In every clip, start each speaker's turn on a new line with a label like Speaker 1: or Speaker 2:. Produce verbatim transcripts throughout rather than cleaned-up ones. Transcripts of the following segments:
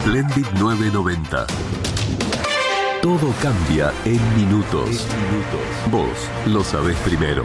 Speaker 1: Splendid novecientos noventa. Todo cambia en minutos. En minutos. Vos lo sabés primero.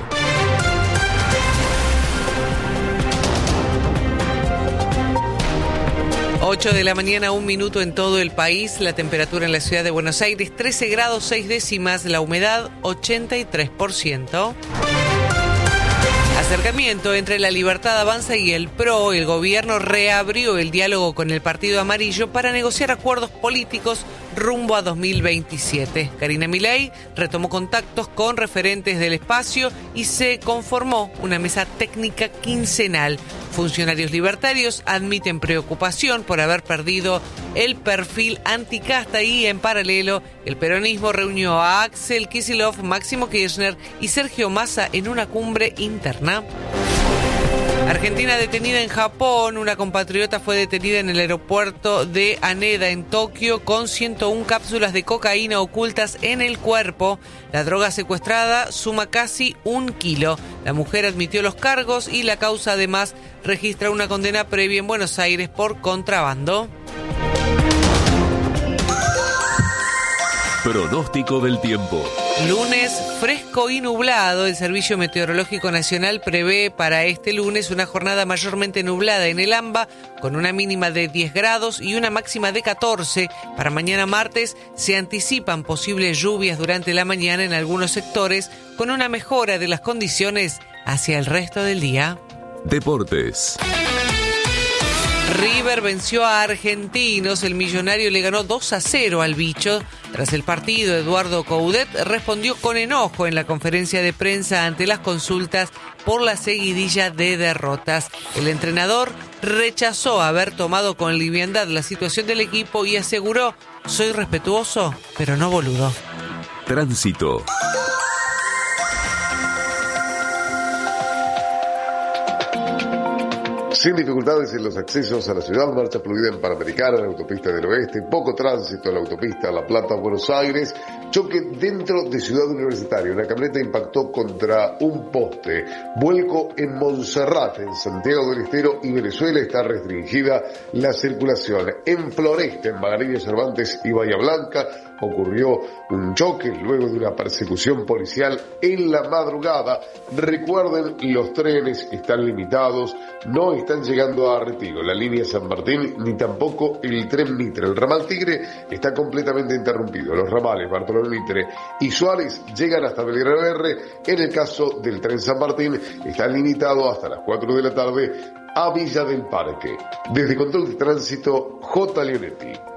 Speaker 2: ocho de la mañana, un minuto en todo el país. La temperatura en la ciudad de Buenos Aires, trece grados, seis décimas. La humedad, ochenta y tres por ciento. Acercamiento entre la Libertad Avanza y el P R O. El gobierno reabrió el diálogo con el Partido Amarillo para negociar acuerdos políticos rumbo a dos mil veintisiete. Karina Milei retomó contactos con referentes del espacio y se conformó una mesa técnica quincenal. Funcionarios libertarios admiten preocupación por haber perdido el perfil anticasta y, en paralelo, el peronismo reunió a Axel Kicillof, Máximo Kirchner y Sergio Massa en una cumbre interna. Argentina detenida en Japón. Una compatriota fue detenida en el aeropuerto de Haneda, en Tokio, con ciento una cápsulas de cocaína ocultas en el cuerpo. La droga secuestrada suma casi un kilo. La mujer admitió los cargos y la causa además registra una condena previa en Buenos Aires por contrabando.
Speaker 1: Pronóstico del tiempo.
Speaker 2: Lunes fresco y nublado. El Servicio Meteorológico Nacional prevé para este lunes una jornada mayormente nublada en el AMBA, con una mínima de diez grados y una máxima de catorce. Para mañana martes se anticipan posibles lluvias durante la mañana en algunos sectores, con una mejora de las condiciones hacia el resto del día.
Speaker 1: Deportes.
Speaker 2: River venció a Argentinos. El millonario le ganó dos a cero al bicho. Tras el partido, Eduardo Coudet respondió con enojo en la conferencia de prensa ante las consultas por la seguidilla de derrotas. El entrenador rechazó haber tomado con liviandad la situación del equipo y aseguró: soy respetuoso, pero no boludo.
Speaker 1: Tránsito.
Speaker 3: Sin dificultades en los accesos a la ciudad, marcha fluida en Panamericana, en la autopista del oeste, poco tránsito en la autopista La Plata-Buenos Aires, choque dentro de Ciudad Universitaria. Una camioneta impactó contra un poste. Vuelco en Montserrat, en Santiago del Estero y Venezuela, está restringida la circulación. En Floresta, en Magdalena Cervantes y Bahía Blanca, ocurrió un choque luego de una persecución policial en la madrugada. Recuerden, los trenes están limitados, no están llegando a Retiro, la línea San Martín, ni tampoco el tren Mitre. El ramal Tigre está completamente interrumpido. Los ramales Bartolomé Mitre y Suárez llegan hasta Belgrano R. En el caso del tren San Martín, está limitado hasta las cuatro de la tarde a Villa del Parque. Desde Control de Tránsito, J. Leonetti.